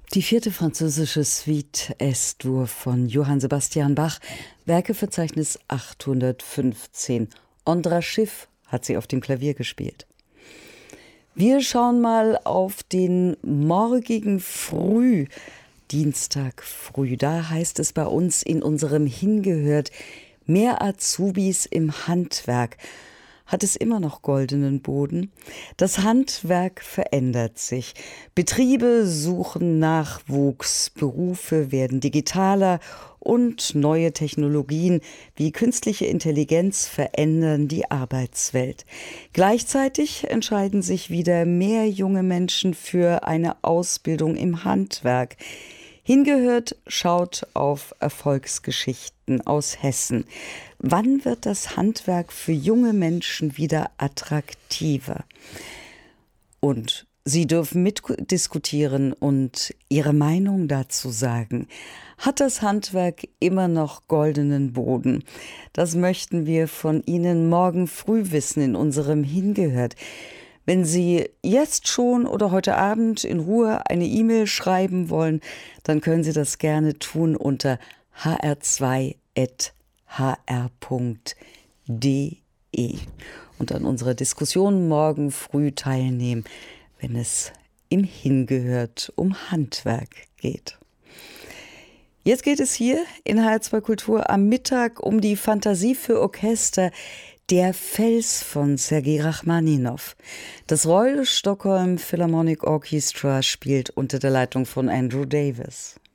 Die vierte französische Suite S-Dur von Johann Sebastian Bach, Werkeverzeichnis 815. Andras Schiff hat sie auf dem Klavier gespielt. Wir schauen mal auf den morgigen Früh, Dienstag früh. Da heißt es bei uns in unserem Hingehört, mehr Azubis im Handwerk. Hat es immer noch goldenen Boden? Das Handwerk verändert sich. Betriebe suchen Nachwuchs, Berufe werden digitaler und neue Technologien wie künstliche Intelligenz verändern die Arbeitswelt. Gleichzeitig entscheiden sich wieder mehr junge Menschen für eine Ausbildung im Handwerk. Hingehört schaut auf Erfolgsgeschichten aus Hessen. Wann wird das Handwerk für junge Menschen wieder attraktiver? Und Sie dürfen mitdiskutieren und Ihre Meinung dazu sagen. Hat das Handwerk immer noch goldenen Boden? Das möchten wir von Ihnen morgen früh wissen in unserem Hingehört. Wenn Sie jetzt schon oder heute Abend in Ruhe eine E-Mail schreiben wollen, dann können Sie das gerne tun unter hr2@hr.de und an unserer Diskussion morgen früh teilnehmen, wenn es im Hingehört um Handwerk geht. Jetzt geht es hier in HR2 Kultur am Mittag um die Fantasie für Orchester Der Fels von Sergei Rachmaninow. Das Royal Stockholm Philharmonic Orchestra spielt unter der Leitung von Andrew Davis.